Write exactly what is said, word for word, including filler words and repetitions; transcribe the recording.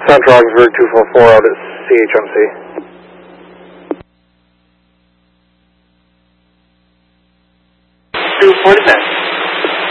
Central Augsburg two four four out at C H M C. Two forty-nine.